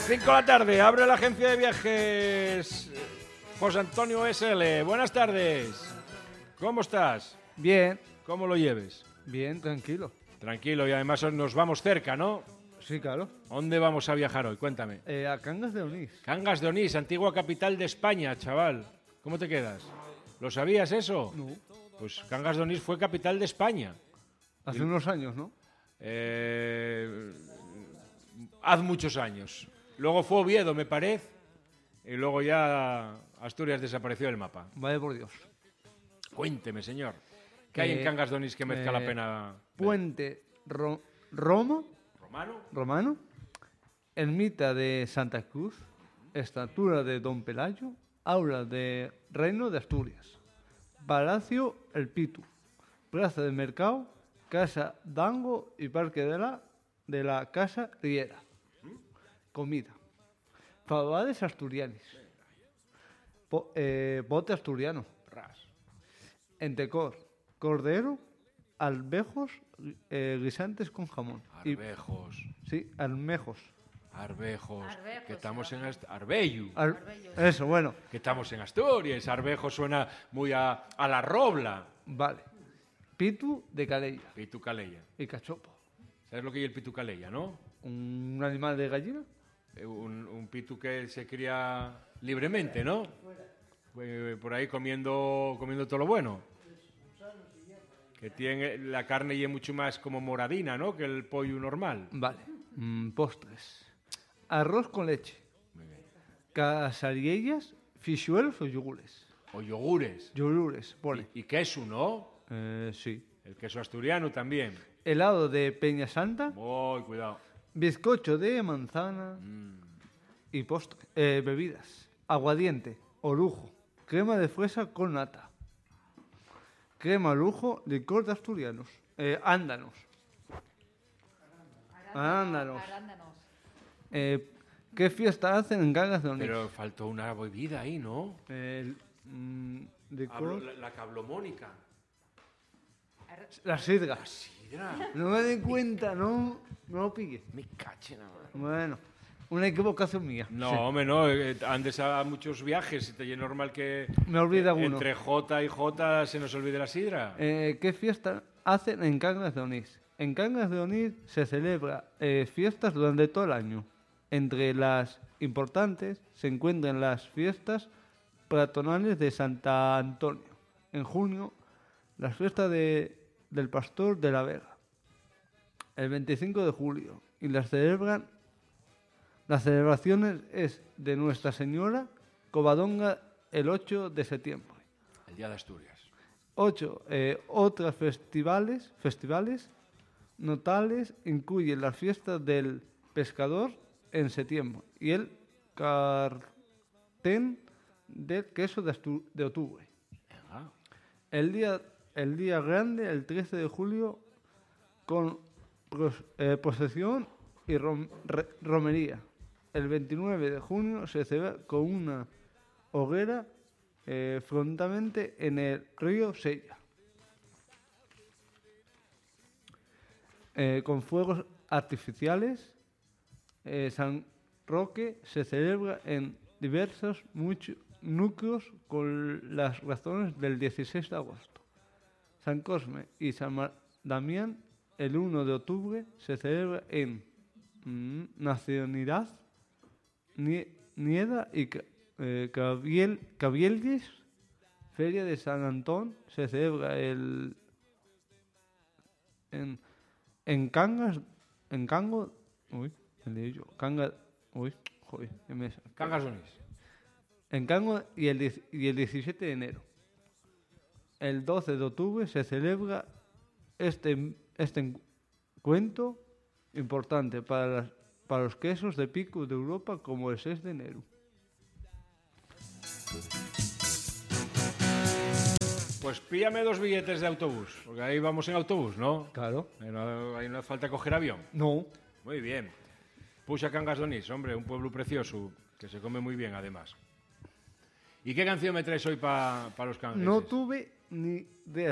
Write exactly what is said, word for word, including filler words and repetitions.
cinco de la tarde, abre la agencia de viajes José Antonio S L. Buenas tardes. ¿Cómo estás? Bien. ¿Cómo lo lleves? Bien, tranquilo. Tranquilo, y además nos vamos cerca, ¿no? Sí, claro. ¿Dónde vamos a viajar hoy? Cuéntame. Eh, a Cangas de Onís. Cangas de Onís, antigua capital de España, chaval. ¿Cómo te quedas? ¿Lo sabías eso? No. Pues Cangas de Onís fue capital de España. Hace y... unos años, ¿no? Eh... Hace muchos años. Luego fue Oviedo, me parece, y luego ya Asturias desapareció del mapa. Vaya por Dios. Cuénteme, señor. ¿Qué hay Eh, en Cangas de Onís que merezca eh, la pena? Puente Ro Roma, ¿Romano? romano, ermita de Santa Cruz, estatua de Don Pelayo, aula de Reino de Asturias, Palacio El Pitu, plaza de mercado, casa Dango y parque de la, de la Casa Riera. Comida. Favades asturianis. Po, eh, bote asturiano. Ras. Entecor. Cordero. Albejos eh, guisantes con jamón. Arbejos. Y, sí, almejos. Arbejos. Arbejos, que estamos sí, en Ast Arbello. Al, Arbellos. eso, bueno. Que estamos en Asturias. Arbejos suena muy a, a la robla. Vale. Pitu de Calella. Pitu calella. Y cachopo. ¿Sabes lo que es el pitu calella, no? Un animal de gallina. Eh, Un, un pitu que se cría libremente, ¿no? Eh, Por ahí comiendo, comiendo todo lo bueno. Que tiene la carne y es mucho más como moradina, ¿no? Que el pollo normal. Vale. Mm, postres. Arroz con leche. Muy bien. Casariellas, fichuelos o yogures. O yogures. Yogures, pone. Y, y queso, ¿no? Eh, sí. El queso asturiano también. Helado de Peña Santa, Muy cuidado. bizcocho de manzana Mm. y postre. Eh, bebidas. Aguardiente, orujo, crema de fresa con nata. Crema lujo, licor de asturianos. Eh, ándanos. Arándanos. Arándanos. Eh, ¿Qué fiesta hacen en Cangas de Onís? Pero faltó una bebida ahí, ¿no? Eh, mm, licor- Hablo- la, la cablomónica. La sidra. Sidra. No me den cuenta, no, no lo pille. Me caché nada más. Bueno, una equivocación mía. No, Sí. hombre, no. eh, Andes a muchos viajes y te es normal que Me olvida eh, uno. entre J y J se nos olvide la sidra. Eh, ¿Qué fiesta hacen en Cangas de Onís? En Cangas de Onís se celebra eh, fiestas durante todo el año. Entre las importantes se encuentran las fiestas patronales de Santa Antonio. En junio, las fiestas de, del Pastor de la Vega. El veinticinco de julio. Y las celebran, las celebraciones es de Nuestra Señora Covadonga el ocho de septiembre. El Día de Asturias. Ocho, eh, otras festivales, festivales notables incluyen las fiestas del pescador en septiembre y el cartén del queso de, Astu- de octubre. Venga. El día, el día grande, el trece de julio, con pros- eh, procesión y rom- re- romería. El veintinueve de junio se celebra con una hoguera eh, frontamente en el río Sella. Eh, con fuegos artificiales, eh, San Roque se celebra en diversos mucho- núcleos con las razones del dieciséis de agosto. San Cosme y San Mar- Damián el uno de octubre se celebra en mm, Nacionalidad, Nie- Nieda y Ca- eh, Cabiel, Cabieldes. Feria de San Antón se celebra el en, en Cangas, en Cango, uy, me leí yo, Cangas, uy, joder, qué me sa- Cangas de Onís. en Cango y el, diez- y el diecisiete de enero. El doce de octubre se celebra este, este encuentro importante para, las, para los quesos de pico de Europa como el seis de enero. Pues píllame dos billetes de autobús, porque ahí vamos en autobús, ¿no? Claro. Ahí no, ahí no hace falta coger avión. No. Muy bien. Puxa Cangas de Onís, hombre, un pueblo precioso, que se come muy bien, además. ¿Y qué canción me traes hoy para los cangueses? No tuve ni idea.